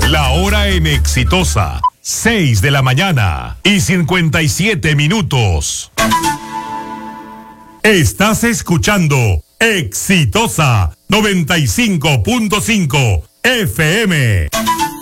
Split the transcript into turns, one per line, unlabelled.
La hora en Exitosa, 6 de la mañana y 57 minutos. Estás escuchando Exitosa 95.5 FM.